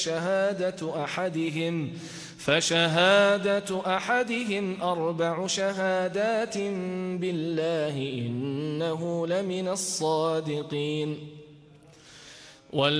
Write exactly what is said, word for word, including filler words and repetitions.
شهادة أحدهم فشهادة أحدهم أربع شهادات بالله إنه لمن الصادقين.